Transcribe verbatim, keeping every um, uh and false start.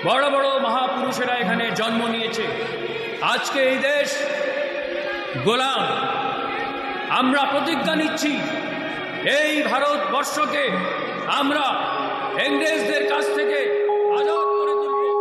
বড় বড় মহাপুরুষেরা এখানে জন্ম নিয়েছে। আজকে এই দেশ গোলাম। আমরা প্রতিজ্ঞা নিচ্ছি এই ভারতবর্ষকে আমরা ইংরেজদের কাছ থেকে